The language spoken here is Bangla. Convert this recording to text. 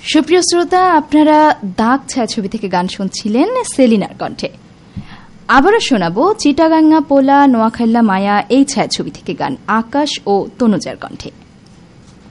সুপ্রিয় শ্রোতা, আপনারা দাগ ছায়াছবি থেকে গান শুনছিলেন সেলিনার কণ্ঠে। আবারও শোনাবো চিটাগাঙ্গা পোলা নোয়াখাল্লা মায়া এই ছায়াছবি থেকে গান আকাশ ও তনুজার কণ্ঠে।